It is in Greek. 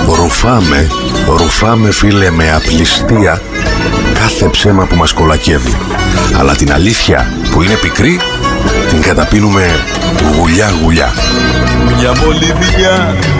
Ρουφάμε φίλε με απληστία κάθε ψέμα που μας κολακεύει. Αλλά την αλήθεια που είναι πικρή την καταπίνουμε γουλιά γουλιά. Μια μολυβιά